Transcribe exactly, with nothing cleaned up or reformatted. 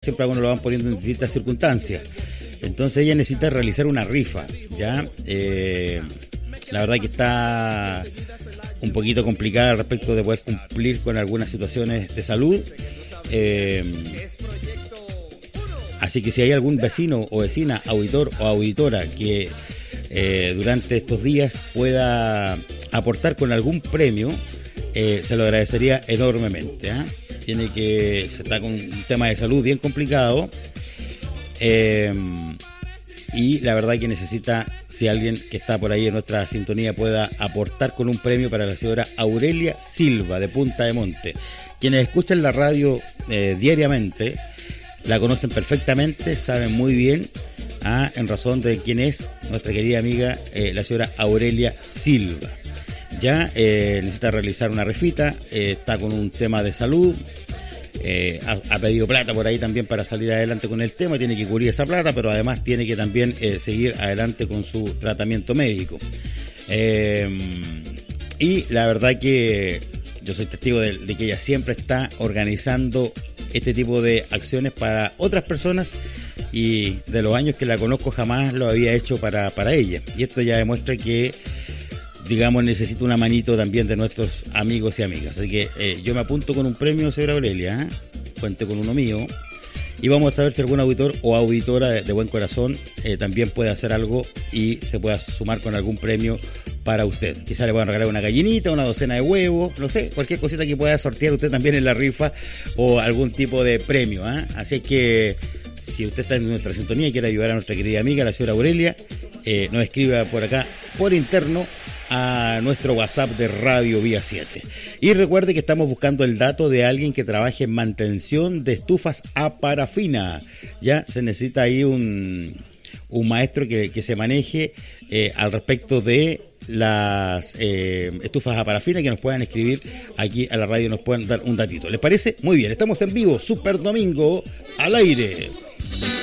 siempre a uno lo van poniendo en distintas circunstancias. Entonces ella necesita realizar una rifa, ¿ya? Eh, la verdad que está un poquito complicada al respecto de poder cumplir con algunas situaciones de salud. Eh, así que si hay algún vecino o vecina, auditor o auditora que eh, durante estos días pueda aportar con algún premio, eh, se lo agradecería enormemente, ¿eh? Tiene que, se está con un tema de salud bien complicado. Eh, y la verdad que necesita, si alguien que está por ahí en nuestra sintonía pueda aportar con un premio para la señora Aurelia Silva de Punta de Monte. Quienes escuchan la radio eh, diariamente la conocen perfectamente, saben muy bien ah, en razón de quién es nuestra querida amiga eh, la señora Aurelia Silva. Ya eh, necesita realizar una refita, eh, está con un tema de salud. Eh, ha, ha pedido plata por ahí también para salir adelante con el tema, tiene que cubrir esa plata, pero además tiene que también eh, seguir adelante con su tratamiento médico. Eh, y la verdad que yo soy testigo de, de que ella siempre está organizando este tipo de acciones para otras personas, y de los años que la conozco jamás lo había hecho para, para ella, y esto ya demuestra que, digamos, necesito una manito también de nuestros amigos y amigas. Así que eh, yo me apunto con un premio, señora Aurelia, ¿eh? Cuente con uno mío. Y vamos a ver si algún auditor o auditora de, de buen corazón eh, también puede hacer algo y se pueda sumar con algún premio para usted. Quizá le puedan regalar una gallinita, una docena de huevos, no sé, cualquier cosita que pueda sortear usted también en la rifa o algún tipo de premio, ¿eh? Así es que si usted está en nuestra sintonía y quiere ayudar a nuestra querida amiga, la señora Aurelia, eh, nos escriba por acá, por interno, a nuestro WhatsApp de Radio Vía siete. Y recuerde que estamos buscando el dato de alguien que trabaje en mantención de estufas a parafina. Ya se necesita ahí un, un maestro que, que se maneje eh, al respecto de las eh, estufas a parafina, que nos puedan escribir aquí a la radio y nos puedan dar un datito. ¿Les parece? Muy bien, estamos en vivo, Super Domingo al aire.